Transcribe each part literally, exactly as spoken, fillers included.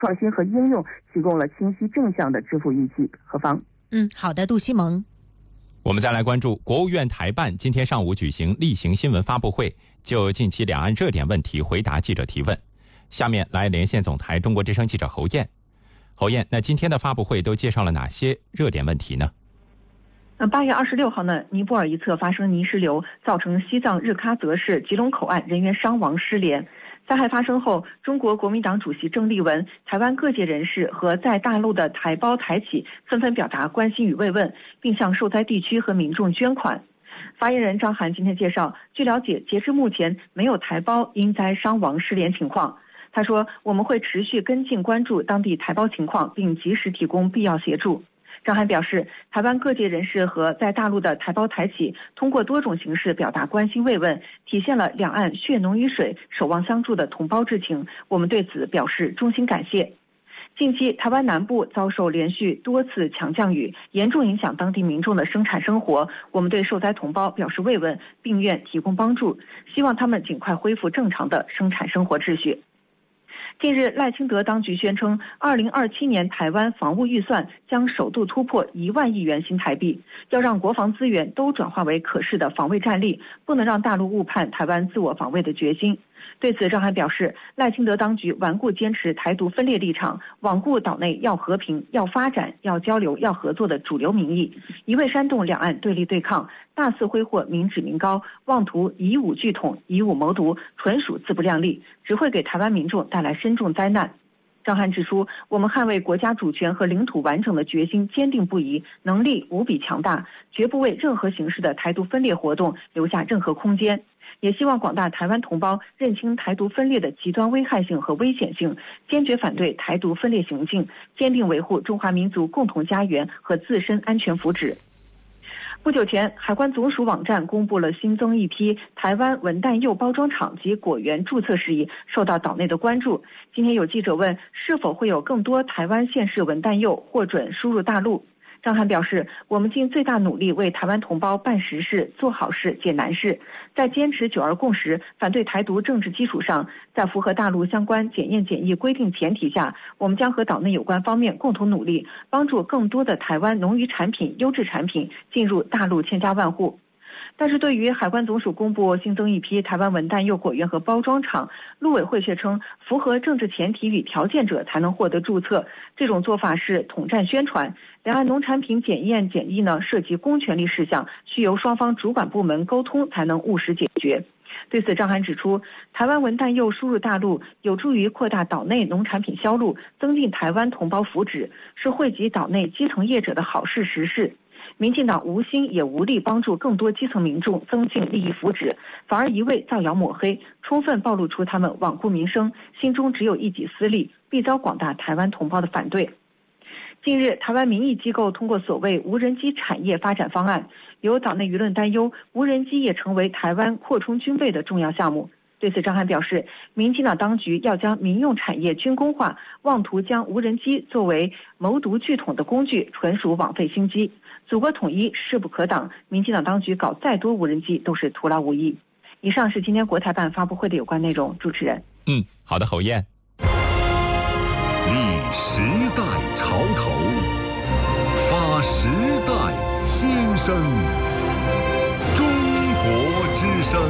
创新和应用提供了清晰正向的支付预期。何方？ 嗯，好的，杜西蒙。 我们再来关注国务院台办今天上午举行例行新闻发布会，就近期两岸热点问题回答记者提问。下面来连线总台中国之声记者侯燕。侯燕，那今天的发布会都介绍了哪些热点问题呢？ 八月二十六号呢，尼泊尔一侧发生泥石流，造成西藏日喀则市吉隆口岸人员伤亡失联。灾害发生后，中国国民党主席郑丽文、台湾各界人士和在大陆的台胞台企纷纷表达关心与慰问，并向受灾地区和民众捐款。发言人张涵今天介绍，据了解，截至目前没有台胞因灾伤亡失联情况。他说，我们会持续跟进关注当地台胞情况，并及时提供必要协助。张涵表示，台湾各界人士和在大陆的台胞台企通过多种形式表达关心慰问，体现了两岸血浓于水、守望相助的同胞之情，我们对此表示衷心感谢。近期，台湾南部遭受连续多次强降雨，严重影响当地民众的生产生活，我们对受灾同胞表示慰问，并愿提供帮助，希望他们尽快恢复正常的生产生活秩序。近日，赖清德当局宣称，二零二七年台湾防务预算将首度突破一万亿元新台币，要让国防资源都转化为可视的防卫战力，不能让大陆误判台湾自我防卫的决心。对此，张涵表示，赖清德当局顽固坚持台独分裂立场，罔顾岛内要和平、要发展、要交流、要合作的主流民意，一味煽动两岸对立对抗，大肆挥霍民脂民膏，妄图以武拒统、以武谋独，纯属自不量力，只会给台湾民众带来深重灾难。张涵指出，我们捍卫国家主权和领土完整的决心坚定不移，能力无比强大，绝不为任何形式的台独分裂活动留下任何空间。也希望广大台湾同胞认清台独分裂的极端危害性和危险性，坚决反对台独分裂行径，坚定维护中华民族共同家园和自身安全福祉。不久前，海关总署网站公布了新增一批台湾文旦柚包装厂及果园注册事宜，受到岛内的关注。今天有记者问，是否会有更多台湾县市文旦柚获准输入大陆？张涵表示，我们尽最大努力为台湾同胞办实事、做好事、解难事，在坚持九二共识、反对台独政治基础上，在符合大陆相关检验检疫规定前提下，我们将和岛内有关方面共同努力，帮助更多的台湾农渔产品、优质产品进入大陆千家万户。但是对于海关总署公布新增一批台湾文旦柚果园和包装厂，陆委会却称符合政治前提与条件者才能获得注册，这种做法是统战宣传。两岸农产品检验检疫呢涉及公权力事项，需由双方主管部门沟通才能务实解决。对此，张涵指出，台湾文旦柚输入大陆有助于扩大岛内农产品销路，增进台湾同胞福祉，是惠及岛内基层业者的好事实事。民进党无心也无力帮助更多基层民众增进利益福祉，反而一味造谣抹黑，充分暴露出他们罔顾民生，心中只有一己私利，必遭广大台湾同胞的反对。近日，台湾民意机构通过所谓无人机产业发展方案，有岛内舆论担忧无人机也成为台湾扩充军备的重要项目。对此，张涵表示，民进党当局要将民用产业军工化，妄图将无人机作为谋独拒统的工具，纯属枉费心机。祖国统一势不可挡，民进党当局搞再多无人机都是徒劳无益。以上是今天国台办发布会的有关内容。主持人， 嗯，好的，侯燕。 立时代潮头，发时代新生，中国之声。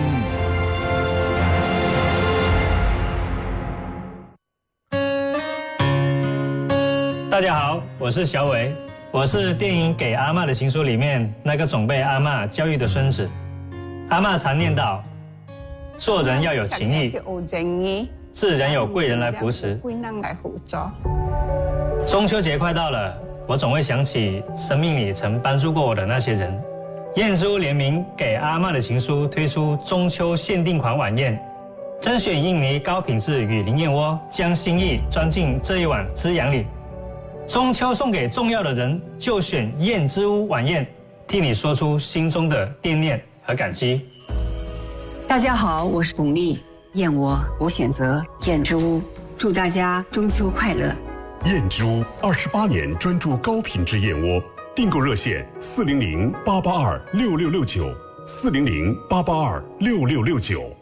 大家好，我是小伟，我是电影《给阿嬷的情书》里面那个总被阿嬷教育的孙子。阿嬷常念叨，做人要有情义，自然有贵人来扶持。中秋节快到了，我总会想起生命里曾帮助过我的那些人。燕之屋联名《给阿嬷的情书》推出中秋限定款晚宴，甄选印尼高品质雨林燕窝，将心意装进这一碗滋养里。中秋送给重要的人，就选燕之屋晚宴，替你说出心中的惦念和感激。 大家好，我是巩俐，燕窝我选择燕之屋，祝大家中秋快乐。 燕之屋二十八年专注高品质燕窝，订购热线四零零八八二六六六九，四零零八八二六六六九。